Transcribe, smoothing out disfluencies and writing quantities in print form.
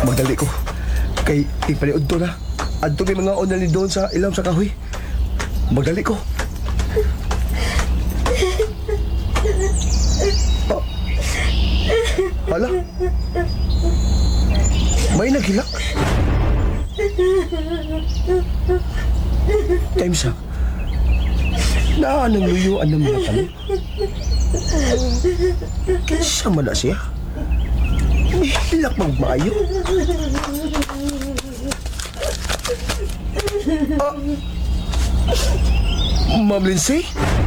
Magdali ko. Kay ipaliod to na. Adto may mga onal ni doon sa ilam sa kahoy. Magdali ko. Ah. Hala. May naghilak. Time sa. Naanang luyuan ng mga talo. Kinsa man na siya? May hilak magmaayo. Ah. Ma'am Lindsay?